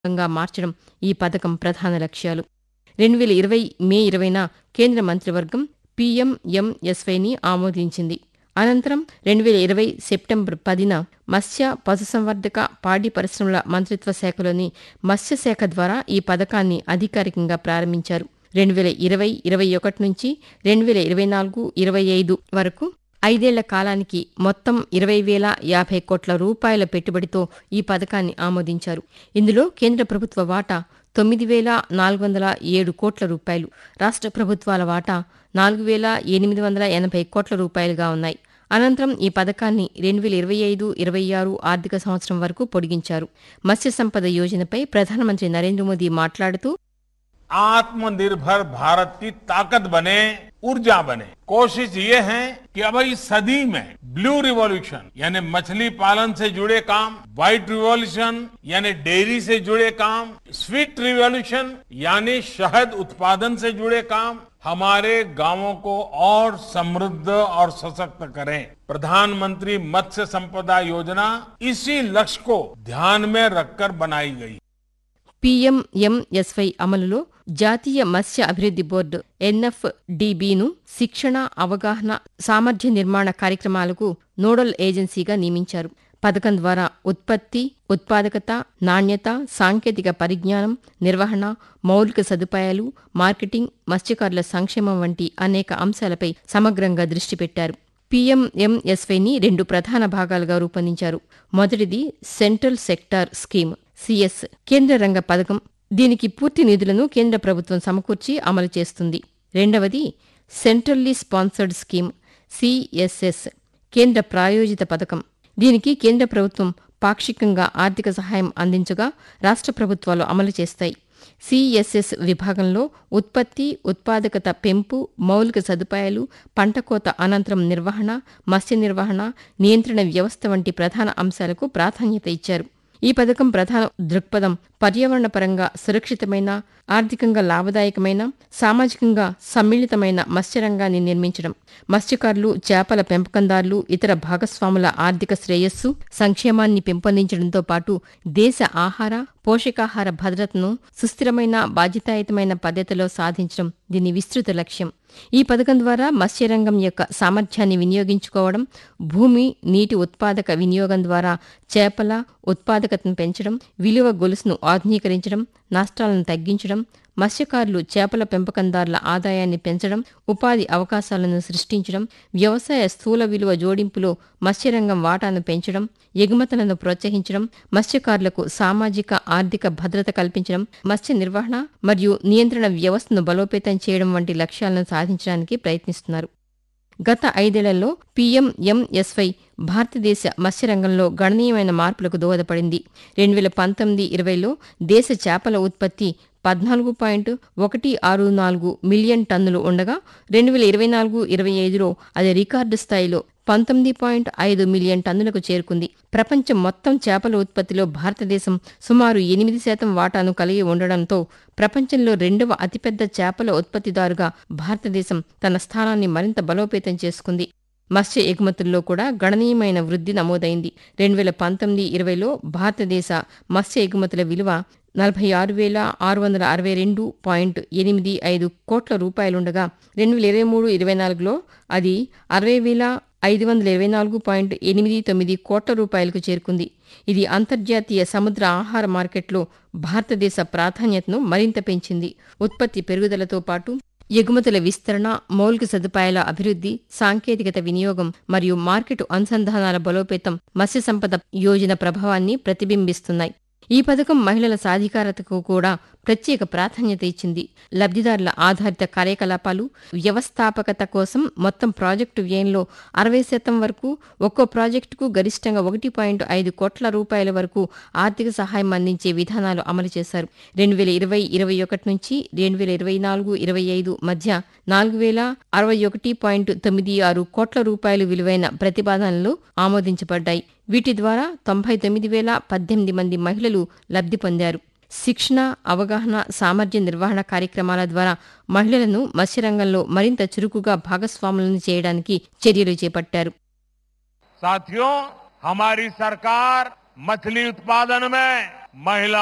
గా మార్చడం ఈ పథకం ప్రధాన లక్ష్యాలు. 2020 మే 20న కేంద్ర మంత్రివర్గం పీఎంఎంఎస్వైని ఆమోదించింది. అనంతరం 2020 సెప్టెంబర్ 10న మత్స్య, పశుసంవర్ధక, పాడి పరిశ్రమల మంత్రిత్వ శాఖలోని మత్స్యశాఖ ద్వారా ఈ పథకాన్ని అధికారికంగా ప్రారంభించారు. 2020-21 నుంచి 2024-25 వరకు 5 ఏళ్ల కాలానికి మొత్తం 20,050 కోట్ల రూపాయల పెట్టుబడితో ఈ పథకాన్ని ఆమోదించారు. ఇందులో కేంద్ర ప్రభుత్వ వాటా 9,407 కోట్ల రూపాయలు, రాష్ట్ర ప్రభుత్వాల వాటా 4,880 కోట్ల రూపాయలుగా ఉన్నాయి. అనంతరం ఈ పథకాన్ని 2025-26 ఆర్థిక సంవత్సరం వరకు పొడిగించారు. మత్స్య సంపద యోజనపై ప్రధానమంత్రి నరేంద్ర మోదీ మాట్లాడుతూ आत्मनिर्भर भारत की ताकत बने, ऊर्जा बने। कोशिश ये है कि अब इस सदी में ब्लू रिवॉल्यूशन यानी मछली पालन से जुड़े काम, व्हाइट रिवॉल्यूशन यानी डेयरी से जुड़े काम, स्वीट रिवॉल्यूशन यानी शहद उत्पादन से जुड़े काम हमारे गांवों को और समृद्ध और सशक्त करें। प्रधानमंत्री मत्स्य संपदा योजना इसी लक्ष्य को ध्यान में रखकर बनाई गई। పీఎంఎంఎస్వై అమలులో జాతీయ మత్స్య అభివృద్ధి బోర్డు ఎన్ఎఫ్డిబిను శిక్షణ, అవగాహన, సామర్థ్య నిర్మాణ కార్యక్రమాలకు నోడల్ ఏజెన్సీగా నియమించారు. పథకం ద్వారా ఉత్పత్తి, ఉత్పాదకత, నాణ్యత, సాంకేతిక పరిజ్ఞానం, నిర్వహణ, మౌలిక సదుపాయాలు, మార్కెటింగ్, మత్స్యకారుల సంక్షేమం వంటి అనేక అంశాలపై సమగ్రంగా దృష్టి పెట్టారు. పీఎంఎంఎస్వైని 2 ప్రధాన భాగాలుగా రూపొందించారు. మొదటిది సెంట్రల్ సెక్టార్ స్కీమ్ సిఎస్, కేంద్ర రంగ పథకం. దీనికి పూర్తి నిధులను కేంద్ర ప్రభుత్వం సమకూర్చి అమలు చేస్తుంది. రెండవది సెంట్రల్లీ స్పాన్సర్డ్ స్కీమ్ సిఎస్ఎస్, కేంద్ర ప్రాయోజిత పథకం. దీనికి కేంద్ర ప్రభుత్వం పాక్షికంగా ఆర్థిక సహాయం అందించగా రాష్ట్ర ప్రభుత్వాలు అమలు చేస్తాయి. సిఎస్ఎస్ విభాగంలో ఉత్పత్తి, ఉత్పాదకత పెంపు, మౌలిక సదుపాయాలు, పంట కోత అనంతరం నిర్వహణ, మత్స్య నిర్వహణ, నియంత్రణ వ్యవస్థ వంటి ప్రధాన అంశాలకు ప్రాధాన్యత ఇచ్చారు. ఈ పథకం ప్రధాన దృక్పథం పర్యావరణపరంగా సురక్షితమైన, ఆర్థికంగా లాభదాయకమైన, సామాజికంగా సమ్మిళితమైన మత్స్యరంగాన్ని నిర్మించడం. మత్స్యకారులు, చేపల పెంపకందారులు, ఇతర భాగస్వాముల ఆర్థిక శ్రేయస్సు, సంక్షేమాన్ని పెంపొందించడంతో పాటు దేశ ఆహార, పోషకాహార భద్రతను సుస్థిరమైన, బాధ్యతాయుతమైన పద్ధతిలో సాధించడం దీని విస్తృత లక్ష్యం. ఈ పథకం ద్వారా మత్స్యరంగం యొక్క సామర్థ్యాన్ని వినియోగించుకోవడం, భూమి, నీటి ఉత్పాదక వినియోగం ద్వారా చేపల ఉత్పాదకతను పెంచడం, విలువ గొలుసును ఆధునీకరించడం, నష్టాలను తగ్గించడం, మత్స్యకారులు, చేపల పెంపకందారుల ఆదాయాన్ని పెంచడం, ఉపాధి అవకాశాలను సృష్టించడం, వ్యవసాయ స్థూల విలువ జోడింపులో మత్స్యరంగం వాటాను పెంచడం, ఎగుమతులను ప్రోత్సహించడం, మత్స్యకారులకు సామాజిక, ఆర్థిక భద్రత కల్పించడం, మత్స్య నిర్వహణ మరియు నియంత్రణ వ్యవస్థను బలోపేతం చేయడం వంటి లక్ష్యాలను సాధించడానికి ప్రయత్నిస్తున్నారు. గత 5 ఏళ్లలో పీఎంఎంఎస్వై భారతదేశ మత్స్యరంగంలో గణనీయమైన మార్పులకు దోహదపడింది. 2019-20లో దేశ చేపల ఉత్పత్తి 14.164 మిలియన్ టన్నులు ఉండగా 2024-25లో అది రికార్డు స్థాయిలో 19.5 మిలియన్ టన్నులకు చేరుకుంది. ప్రపంచం మొత్తం చేపల ఉత్పత్తిలో భారతదేశం సుమారు 8% వాటాను కలిగి ఉండడంతో ప్రపంచంలో 2వ అతిపెద్ద చేపల ఉత్పత్తిదారుగా భారతదేశం తన స్థానాన్ని మరింత బలోపేతం చేసుకుంది. మత్స్య ఎగుమతుల్లో కూడా గణనీయమైన వృద్ధి నమోదైంది. 2019-20లో భారతదేశ మత్స్య ఎగుమతుల విలువ 46,662.85 కోట్ల రూపాయలుండగా 2023-24లో అది 60,524.89 కోట్ల రూపాయలకు చేరుకుంది. ఇది అంతర్జాతీయ సముద్ర ఆహార మార్కెట్లో భారతదేశ ప్రాధాన్యతను మరింత పెంచింది. ఉత్పత్తి పెరుగుదలతో పాటు ఎగుమతుల విస్తరణ, మౌలిక సదుపాయాల అభివృద్ధి, సాంకేతికత వినియోగం మరియు మార్కెట్ అనుసంధానాల బలోపేతం మత్స్య సంపద యోజన ప్రభావాన్ని ప్రతిబింబిస్తున్నాయి. ఈ పథకం మహిళల సాధికారతకు కూడా ప్రత్యేక ప్రాధాన్యత ఇచ్చింది. లబ్ధిదారుల ఆధారిత కార్యకలాపాలు, వ్యవస్థాపకత కోసం మొత్తం ప్రాజెక్టు వ్యయంలో 60% వరకు, ఒక్కో ప్రాజెక్టుకు గరిష్టంగా 1.5 కోట్ల రూపాయల వరకు ఆర్థిక సహాయం అందించే విధానాలు అమలు చేశారు. 2020-21 నుంచి 2024-25 మధ్య 4,061.96 కోట్ల రూపాయలు విలువైన ప్రతిపాదనలు ఆమోదించబడ్డాయి. వీటి ద్వారా 99,018 మంది మహిళలు లబ్ధి పొందారు. శిక్షణ, అవగాహన, సామర్థ్య నిర్వహణ కార్యక్రమాల ద్వారా మహిళలను మత్స్యరంగంలో మరింత చురుకుగా భాగస్వాములను చేయడానికి చర్యలు చేపట్టారు. साथियों, हमारी सरकार मछली उत्पादन में महिला